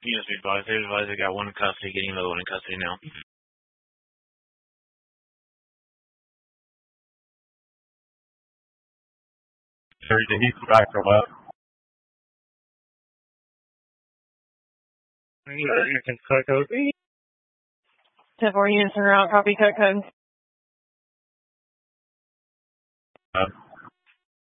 Units be advised. They advised they got one in custody, getting another one in custody now. Did he back or left? You can cut code. 10-4 units en route, copy cut code.